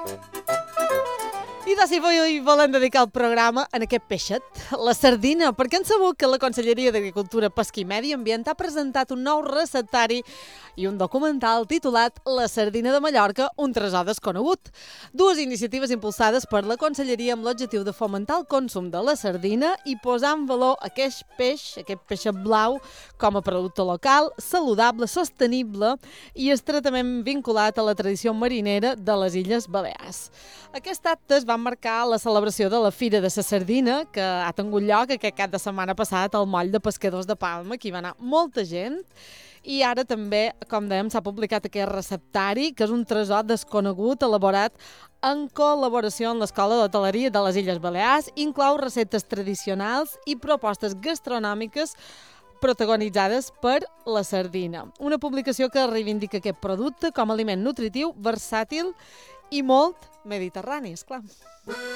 I d'ací avui volem dedicar el programa en aquest peixet, la sardina, perquè hem sabut que la Conselleria d'Agricultura, Pesca i Medi Ambient ha presentat un nou receptari i un documental titulat La sardina de Mallorca, un tresor desconegut. Dues iniciatives impulsades per la Conselleria amb l'objectiu de fomentar el consum de la sardina i posar en valor aquest peixet blau, com a producte local, saludable, sostenible i estretament vinculat a la tradició marinera de les Illes Balears. Aquest acte es va marcar la celebració de la Fira de la Sardina, que ha tingut lloc aquest cap de setmana passat al moll de pescadors de Palma, que hi va anar molta gent. I ara també, com dèiem, s'ha publicat aquest receptari, que és un tresor desconegut elaborat en col·laboració amb l'Escola d'Hoteleria de les Illes Balears. Inclou receptes tradicionals i propostes gastronòmiques protagonitzades per la sardina. Una publicació que reivindica aquest producte com a aliment nutritiu, versàtil i molt mediterrani, esclar.